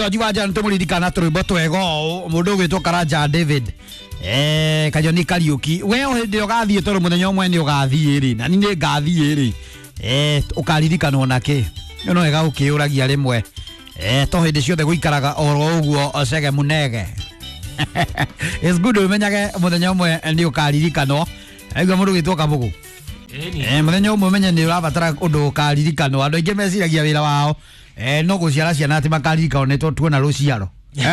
Jiwaja ntumulirikana turwimbo twego mundu gwitwo Karanja David Kajoni Kariuki we o hindi ugathie toro muthenya umwe ni ugathie ri na ni ngathie ri ukaririkana nake no ega ukiuragia rimwe to hindi ciothe guikaraga oro uguo ocege munege it's good umenyage muthenya umwe ni ukaririkana aiga mundu gwitwo Kabugu muthenya umwe menye ni urabatara undu ukaririkana andu aingi meciragia wira wao no guciara ciana ati makaririkana neto tuona ruciaro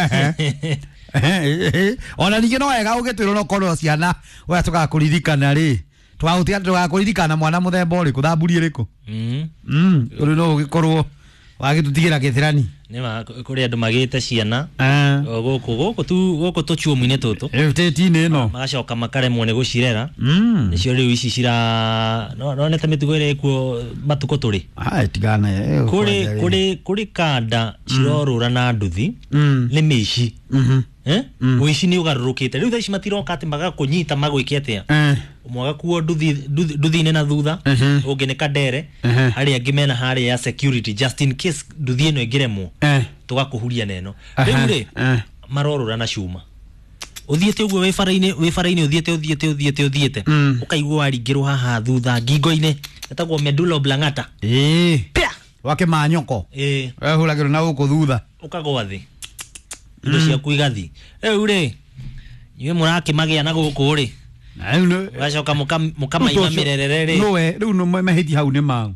ona ningi no wega ugitwirwo no korwo ciana we tuka kuririkana ri tuka kuririkana mwana muthemba uri kuthamburi riku uri no ugikorwo wagitutigira githirani nima kuri andu magite ciana guku tu chuomu-ine tutu tini no magacoka makaremwo ni gucirera nicio riu ici cira no neta mitugo ire kuo matuko turi tigana kuri kanda cirorura na nduthi ni mici wici ni ugarurukite riu thaici matiroka ati magakunyita magwike atia mwaga kuo nduthi-ine na thutha ungi ni kadere hari angi mena hari ya security just in case nduthi ino ingiremwo tugakuhuria neno riu ri marorura na cuma uthiete uguo we faraine uthiete ukaigua waringirwo haha thutha ngingo-ine etagwo medulla oblongata pia wake manyoko huragirwo na guku thutha ukagwa thi indo ciaku igathi riu ri niwe murakimagia na guku ri gacoka mukamaima mirerere ri nowe riu no mahiti hau ni mau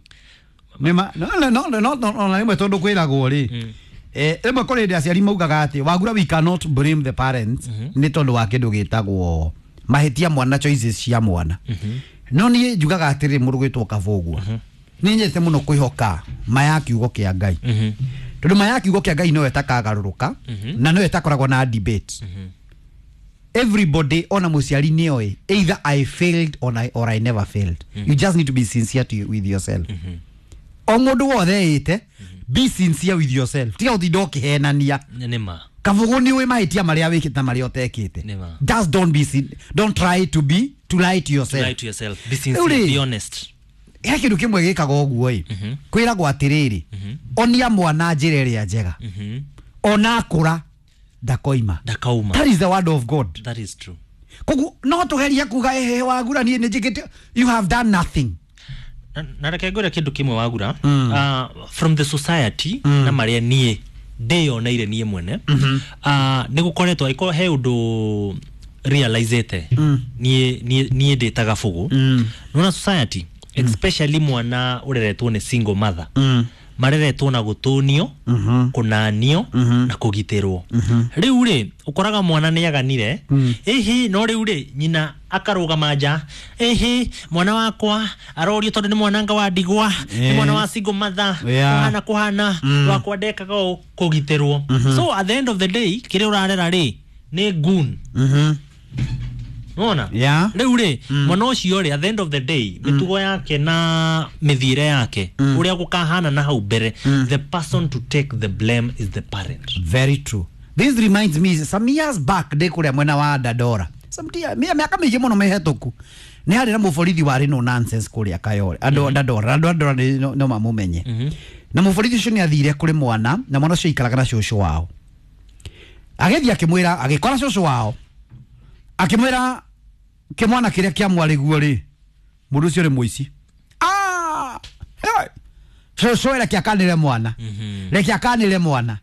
no rimwe tondu kwiragwo ri rimwe kuri ndi aciari maugaga ati Wagura we cannot blame the parents ni tondu wa kindu gitagwo mahitia mwana choices cia mwana no ni njugaga atiri mundu gwitwo Kabugu ni nyete muno kwihoka maya kiugo kia Ngai tondu maya kiugo kia Ngai no etakagarũrũka na no etakoragwo na debate everybody on a muciari ni oi either I failed or I never failed you just need to be sincere with yourself o mundu wothe ite be sincere with yourself tiga uthindo kihenania nima Kabugu ni we mahitia maria wikite na maria utekite just don't try to lie to yourself be sincere be honest kindu kimwe gikaga uguo kwiragwo atiriri onia mwana njira iria njega ona akura dakoima that is the word of God that is true kogu no tugeria kuga Wagura ni njigite you have done nothing na reke ngore kindu kimwe Wagura from the society na maria nie ndeyo na ile nie mwene ni gukoretwo iko he undu realizete nie ndetaga Bugu no society especially mwana ureretwo ni single mother mareretwo na gutunio kunanio na kugitirwo riu ri ukoraga mwana ni aganire no riu ri nyina akarugama nja mwana wakwa arorio tondu ni mwananga wa ndigwa ni mwana wa single mother kuhana wakwa ndekaga kugitirwo so at the end of the day kire urarera ri ni goon Ona riu ri mwana ucio ri at the end of the day mitugo yake na mithire yake uria gukahana na hau mbere the person to take the blame is the parent. Very true. This reminds me some years back de kuria mwena wa Dadora miaka mingi muno mihituku ni hari na muborithi wari no nonsense kuria Kayole Dadora no mamumenye na muborithi ucio ni athire kuri mwana na mwana ucio ikaraga na cucu wao agethia akimwira agikora cucu wao akimwira kimwana kiria kia mwariguo ri mundu ucio ri muici so reke akanire mwana reke akanire mwana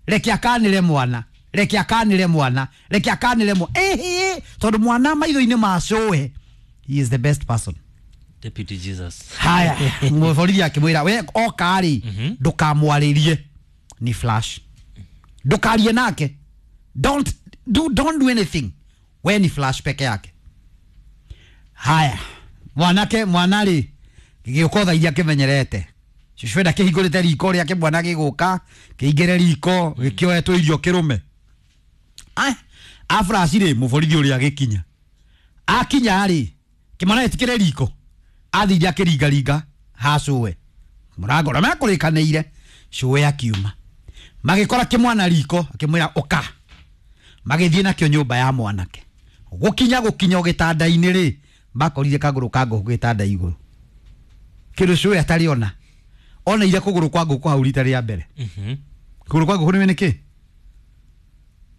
tondu mwana maitho-ini macoe he is the best person Deputy Jesus haya muborithi akimwira we okari ndukamwaririe ni flash ndukarie nake don't do anything when ni flash peke yake haya mwanari giukotha iria kimenyerete cicwenda kihingurite riko ria kimwana giguka kiingire riko gikioetwo irio kirume afracire muborithi uria gikinya akinya ri kimwana etikire riko athire akiringaringa hacuwe murango na makurikanire cuwe akiuma magikora kimwana riko akimwira uka magithie nakio nyumba ya mwanake gukinya ugitanda-ini ri makorire kaguru ka nguku gitanda iguru kindu cuwe atari ona ile kuguru kwa nguku hau rita ria mbere kuguru kwa nguku ni ki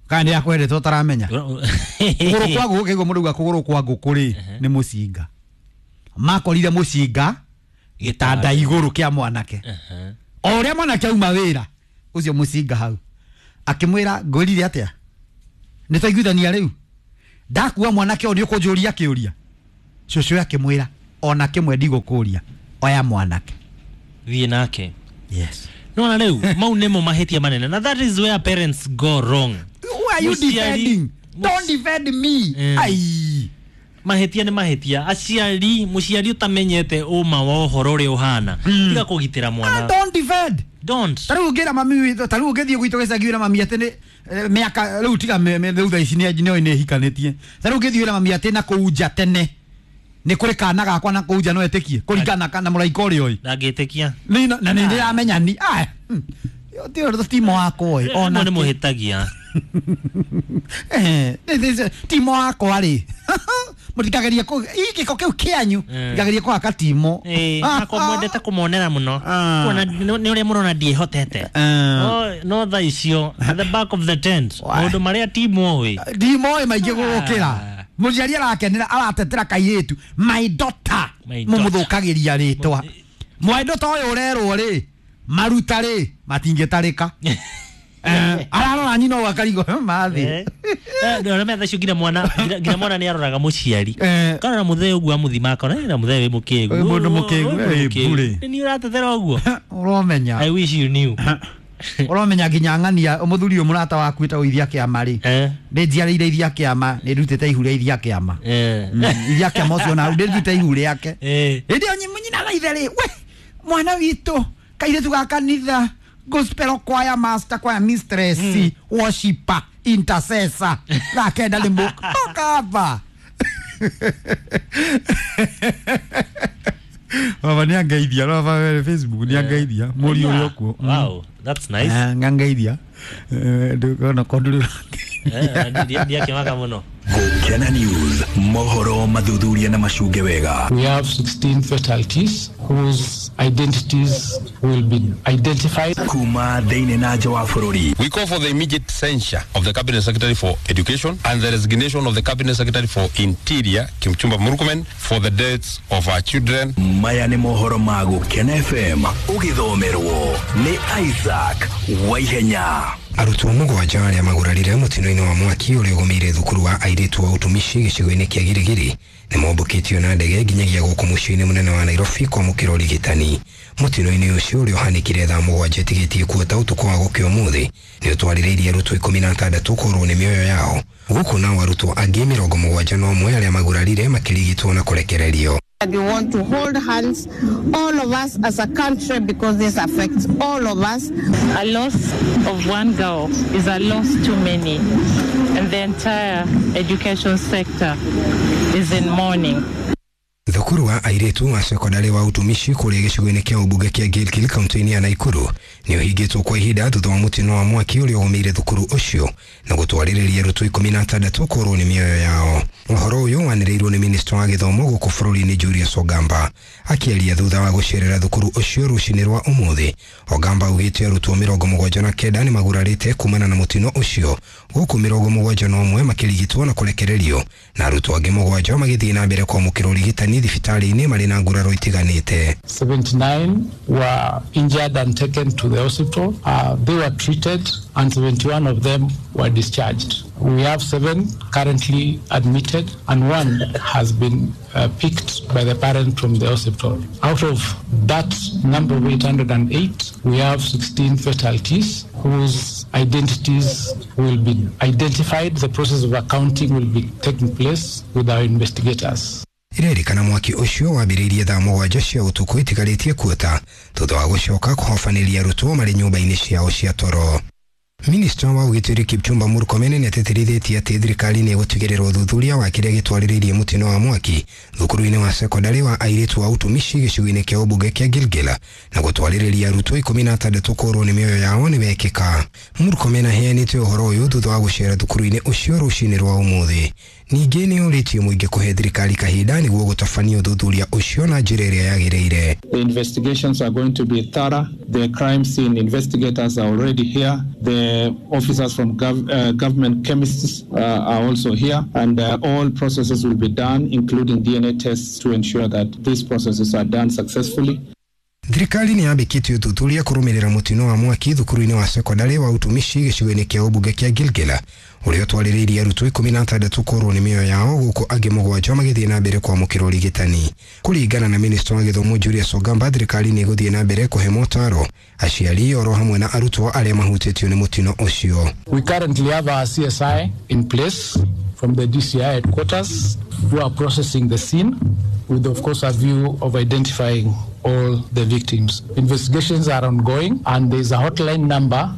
kandi akwende to taramenya kuguru kwa guku kigo mundu kuguru kwa guku ri ni mucinga makorire mucinga gitanda iguru kia mwanake o ria mwanake auma wira ucio mucinga hau akimwira ngorire atia ni twaiguithania riu ndakuwa mwanake oni ukunjuria kiuria cucu akimwira ona kimwe ndigukuria oya mwanake wie nake. yes no na riu mau nemo mahetia manene na that is where parents go wrong. Who are you defending? Don't defend me. Ai mahetia ni mahetia aciari muciari utamenyete uma wa uhoro uri uhana tiga kugitira mwana. Don't defend. Don't taru ngira mami witho taru ngithie gwito gecagira mami atene miaka riu tiga me thutha ici ni ajine ni hikanetie taru ngithie na mami atena kuunja tene ni kuri kana gakwa na kuunja no etekie kurigana kana muraiko uri oi ndangitekia ni na ni ndiramenya ni yo tio timo wako oi ona ni muhitagia timo wako ari mutikageria ko iki ko kiu kianyu ngageria ko akatimo ako mwendete kumonera muno kuona ni uri murona die hotete no tha icio at the back of the tent mundu maria timo oi maingi gukira muciari arakenera aratetera kaiyetu my daughter mumuthukagiria ritwa my daughter oyo urerwo ri maruta ri matingitarika ararora nyino wakarigo mathi ndo metha cio ngira mwana ni aroraga muciari kana na muthe ugu amuthima kana na muthe we mukigu mundu mukigu bure ni uratetera uguo uromenya I wish you knew uromenya ginyang'ania umuthuri umurata waku ita uithia kiama ri ndi njiarĩire ithia kiama ni ndutite ihure ithia kiama ithia kiama ucio na ndutite ihure yake ndi onyimunyina na ithe ri we mwana witu kaire tu kanitha gospel choir master choir mistress worshiper intercessor rakenda limbo okava baba ni angeithia no baba Facebook ni angeithia muri uri okuo. Wow, that's nice. Ngangeithia ndukona konduru ndia kimaga muno. Gokena News, mohoro mathuthuria na macunge wega. We have 16 fatalities whose identities will be identified. Kuma thĩinĩ na nja wa bũrũri. We call for the immediate censure of the Cabinet Secretary for Education and the resignation of the Cabinet Secretary for Interior, Kipchumba Murkomen, for the deaths of our children. Maya nĩ mohoro ma Gokena FM, ũgithomerwo nĩ Isaac Waihenya. Arutwo mugwanja aria magurarire mutino-ini wa mwaki uria ugomeire thukuru wa airitu wa utumishi gicigo-ini kia Girigiri ni mombukitio na ndege nginyagia guku muciĩ-ini munene wa Nairobi kwamũkĩra ũrigitani. Mutino-ini ucio uria uhanikire thaa mũgwanja ĩtigitie kuota utuku wa gũkĩa ũmũthĩ ni ũtwarĩrĩirie arutwo 16 kũrwo nĩ mĩoyo yao, guku nao arutwo angĩ 71 aria magurarire makĩrigitwo na kũrekererio. We want to hold hands, all of us as a country, because this affects all of us. A loss of one girl is a loss too many, and the entire education sector is in mourning. Thukuru wa airitu wa sekondari wa utumishi kũrĩa gĩcigo-inĩ kĩa ũmbunge kĩa Gilgil kaunti-inĩ ya Nakuru nĩ ũhingĩtwo kwa ihinda thutha wa mũtino wa mwaki ũrĩa ũgomeire thukuru ũcio na gũtwarĩrĩria arutwo 16 kũrwo nĩ mĩoyo yao. Ũhoro ũyũ wanĩrĩirwo nĩ minista wa gĩthomo gũkũ bũrũri-inĩ Julius Ogamba. Akĩaria thutha wa gũcerera thukuru ũcio rũcinĩ rwa ũmũthĩ, Ogamba augĩte arutwo 79 nĩ magurarĩte kumana na mũtino ũcio, gũkũ 71 makĩrigitwo na kũrekererio na arutwo angĩ 7 magĩthiĩ na mbere kwamũkĩra ũrigitani thibitari-inĩ marĩ na nguraro itiganĩte. 79 were injured and taken to the hospital. They were treated and 71 of them were discharged. We have 7 currently admitted and 1 has been picked by the parent from the hospital. Out of that number of 808, we have 16 fatalities whose identities will be identified. The process of accounting will be taking place with our investigators. Irerikana mwaki ũcio wambĩrĩirie thaa mũgwanja cia ũtukũ itigarĩtie kuota thutha wa gũcoka kũhobanĩria arutwo marĩ nyũmba-inĩ ciao cia toro. Minista wa ũgitĩri Kipchumba Murkomen nĩ atetĩrithĩtie atĩ thirikari nĩ ĩgũtigĩrĩra ũthuthuria wa kĩrĩa gĩtwarĩrĩirie mũtino wa mwaki thukuru-inĩ wa sekondari wa airitu wa utumishi gĩcigo-inĩ kĩa ũmbunge kĩa Gilgil na gũtwarĩrĩria arutwo 16 kũrwo nĩ mĩoyo yao nĩ wekĩka. Murkomen aheanĩte ũhoro ũyũ thutha wa gũcera thukuru-inĩ ũcio rũcinĩ rwa ũmũthĩ. Ningĩ nĩ ũrĩtie mũingĩ kũhe thirikari kahinda nĩguo gũtabania ũthuthuria ũcio na njĩra ĩrĩa yagĩrĩire. The investigations are going to be thorough. The crime scene investigators are already here. The officers from government chemists are also here, and all processes will be done, including DNA tests, to ensure that these processes are done successfully. Thirikari ni yambĩkĩte ũthuthuria kũrũmĩrĩra mũtino wa mwaki thukuru-inĩ wa sekondari wa utumishi gĩcigo-inĩ kĩa ũmbunge kĩa Gilgila ũrĩa ũtwarĩrĩirie arutwo 16 kũrwo nĩ mĩoyo yao gũkũ angĩ 7 magĩthiĩ na mbere kwamũkĩra ũrigitani. Kũringana na Minister wa Gĩthomo Julius Ogamba, thirikari nĩ ĩgũthiĩ na mbere kũhe motaro aciari oro hamwe na arutwo arĩa mahutĩtio nĩ mũtino ũcio. We currently have our CSI in place from the DCI headquarters who are processing the scene with, of course, a view of identifying all the victims. Investigations are ongoing, and there is a hotline number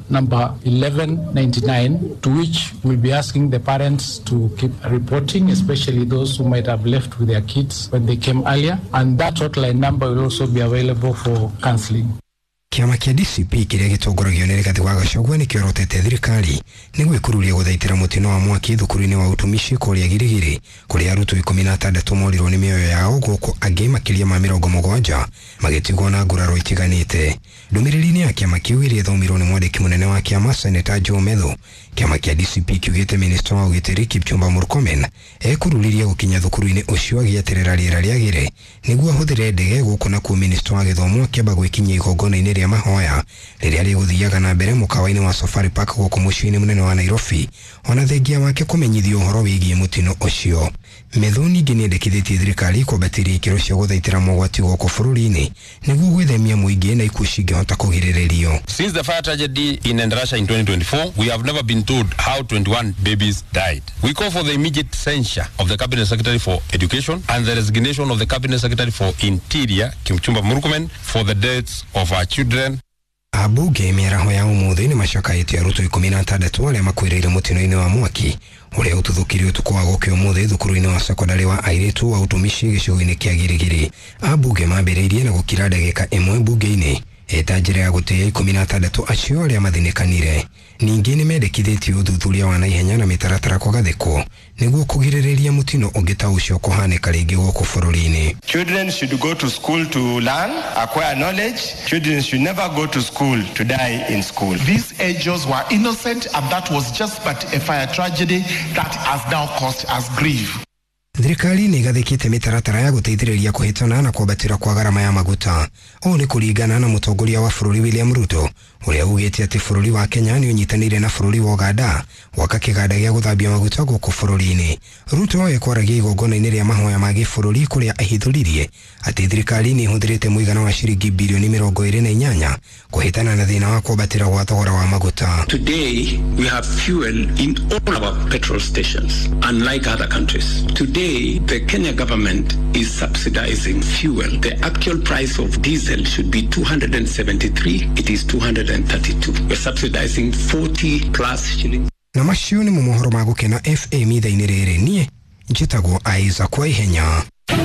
1199, to which we'll be asking the parents to keep reporting, especially those who might have left with their kids when they came earlier. And that hotline number will also be available for counseling. Kiama kia DCP kĩrĩa gĩtongoragio nĩ Rigathĩ wa Gachagua nĩ kĩorotete thirikari nĩ gwĩkururia gũthaitĩra mũtino wa mwaki thukuru-inĩ wa utumishi kũrĩa Girigiri kũrĩa arutwo 16 morirwo nĩ mĩoyo yao gũkũ angĩ makĩria ma 70 magĩtigwo na nguraro itiganĩte. Ndũmĩrĩri-inĩ ya kĩama kĩu ĩrĩa ĩthomirwo nĩ mwandĩki mũnene wa kĩama Senator Joe Methu, kĩama kĩa DCP kiugĩte Minister wa ũgitĩri Kipchumba Murkomen ekururirie gũkinya thukuru-inĩ ũcio agĩeterera rĩera rĩagĩre nĩguo ahũthĩre ndege gũkũ na kuo Minister wa Gĩthomo akĩamba gwĩkinyia igongona-inĩ rĩa mahoya rĩrĩa rĩgũthiaga na mbere mũkawa-inĩ wa Safari Park gũkũ mũciĩ-inĩ mũnene wa Nairobi, ona thengia wake kũmenyithio ũhoro wĩgiĩ mũtino ũcio. Methu ningĩ nĩendekithĩtie thirikari kwambatĩria ikĩro cia gũthaitĩra mogwati gũkũ bũrũri-inĩ nĩguo gwĩthemia mũingĩ na ikuũ cingĩhota kũgirĩrĩrio. Since the fire tragedy in Endarasha in 2024, we have never been told how 21 babies died. We call for the immediate censure of the Cabinet Secretary for Education and the resignation of the Cabinet Secretary for Interior, Kipchumba Murkomen, for the deaths of our children. Abunge mĩaraho ya ũmũthĩ nĩ macakaĩte arutwo 16 arĩa makuĩrĩire mũtino-inĩ wa mwaki ũrĩa ũtuthũkirie ũtukũ wa gũkĩa ũmũthĩ thukuru-inĩ wa sekondari wa airĩtu wa utumishi gĩcigo-inĩ kĩa Girigiri. Abunge mambĩrĩirie na gũkira ndagĩka ĩmwe mbunge-inĩ eta njĩra ya gũtĩĩa 16 acio arĩa mathinĩkanire. Ningĩ nĩ mendekithĩtie ũthuthuria wa naihenya na mĩtaratara kũgathĩkwo nĩguo kũgirĩrĩria mũtino ũngĩ ta ũcio kũhanĩka rĩngĩ gũkũ bũrũri-inĩ. Children should go to school to learn, acquire knowledge. Children should never go to school to die in school. These angels were innocent, and that was just but a fire tragedy that has now caused us grief. Thirikari nĩ igathĩkĩte mĩtaratara ya gũteithĩrĩria kũhĩtana na kwambatĩra kwa garama ya maguta. O nĩ kũringana na mũtongoria wa bũrũri William Ruto ũrĩa ugĩte atĩ bũrũri wa Kenya nĩ ũnyitanĩire na bũrũri wa Uganda gwaka kĩganda gĩa gũthambia maguta gũkũ bũrũri-inĩ. Ruto ekwaragia igongona-inĩ rĩa mahoya ma gĩbũrũri kũrĩa ahithũririe atĩ thirikari nĩ ĩhũthĩrĩte mũigana wa ciringi bilioni 28 kũhĩtana na thĩna wa kwambatĩra gwa thogora wa maguta. Today we have fuel in all our petrol stations, unlike other countries. Today the Kenya government is subsidizing fuel. The actual price of diesel should be 273, it is 232. We're subsidizing 40 plus shillings. Na macio nĩ mohoro ma gũkena FM ithaa-inĩ rĩrĩ. Niĩ njĩtagwo Isaac Waihenya.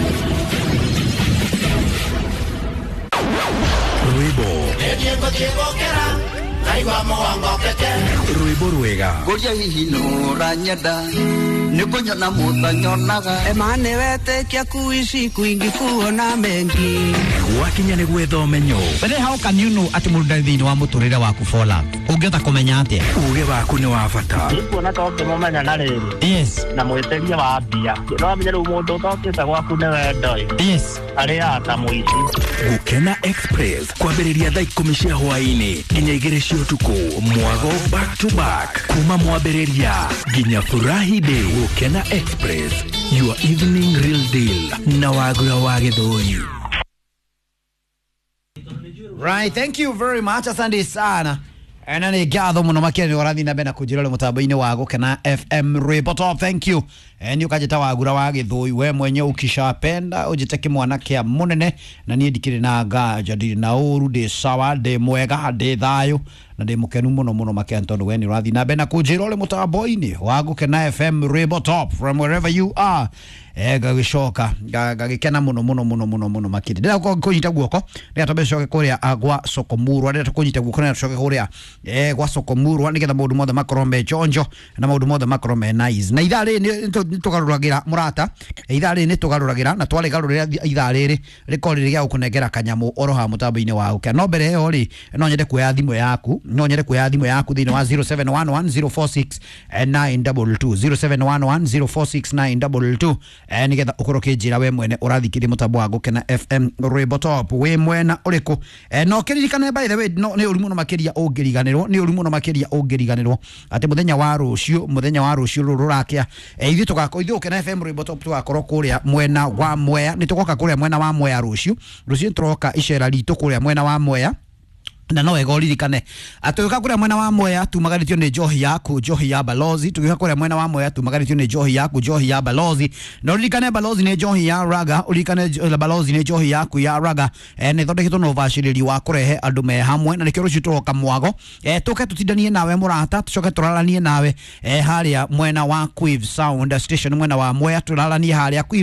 Rwĩmbo rwega Goria hihi no ranyenda Nikunyona mutanyonaga Emane wetekia kuishi kuingi kuona mengi Wakinya nĩ gwetha ũmenyo. But how can you know ati mũndũ thĩinĩ wa mũtũrĩre waku Fola? Ũngĩhota kũmenya atĩa? Uge waku nĩ wa bata. Nĩkuona ta ũkĩmũmenya na rĩrĩ. Yes. Na mwĩtĩria wa mbia. No amenye rĩu mũndũ ũtokĩte gwaku nĩ wendo. Yes. Arĩa ta mũici. Gũkena Express kwambĩrĩria thaa 10 cia hwaĩ-inĩ nginya 2 cia ũtukũ. Mwago back to back kuma mwambĩrĩria nginya furahi day. Gũkena Express, your evening real deal na Wagura wa Gĩthũi. Right, thank you very much. Asante sana. Na nĩ ngatho mũno makĩria nĩ ũrathi na mbere na kũnjĩra mũtambo-inĩ wa Gũkena FM Rwĩmbo Top. Thank you. Ni ukajeta Wagura wa Gĩthũi, we mwenye ukishapenda ujite kimwana kia munene na niĩ ndikĩrĩ na nganja ndirĩ na ũru, ndĩ sawa, ndĩ mwega, ndĩ thayũ na ndĩ mũkenu mũno makĩria tondũ we nĩ ũrathi na mbere na kũnjĩra ũrĩ mũtambo-inĩ wa Gũkena FM Rwĩmbo Top from wherever you are. Gagĩcoka gagĩkena mũno makĩria. Ndĩra kũnyita guoko rĩrĩa tũbecoke kũrĩa gwa Sokomurwa, rĩrĩa tũkũnyita guoko rĩrĩa tũcoke kũrĩa gwa Sokomurwa nĩgetha maũndũ mothe makorwo me chonjo na maũndũ mothe makorwo me nice. Na ithaa rĩrĩ tugarũragĩra mũrata, ithaa rĩrĩ nĩ tugarũragĩra na twarĩgarũrĩra ithaa rĩrĩ rĩkorwo rĩrĩ gĩa gũkũnengera kanyamũ oroha mũtambo-inĩ wa Gũkena. No mbere ĩyo rĩ, no nyende kuoya thimũ yaku no nyere kuya thimu yaku thini wa 0711046922 0711046922 nigetha ukoro kinjira we mwene urathikiri mutambo wa Gukena FM Rwimbo Top we mwena uriku no kiririkane by the way no ni urimu no makiria ungiriganirwo ati muthenya wa rucio rurakia ithu tugako Gukena FM Rwimbo Top tugakorwo kuria mwena wa Mwea ni tugoka kuria mwena wa Mwea rucio turoka icera ritu kuria mwena wa Mwea na no wega uririkane atuka kuria mwena wa Mwea tumagaritio ni njohi ya Balozi tugiuka kuria mwena wa Mwea tumagaritio ni njohi ya Balozi no uririkane Balozi ni njohi ya Raga uririkane Balozi ni njohi yaku ya Raga ni thondeketwo no vaciriri wa kurehe andu me hamwe na nikio rucio turoka mwago tuke tutindanie nawe murata tucoke turaranie nawe haria mwena wa Quiv Sound Station mwena wa Mwea turaranie haria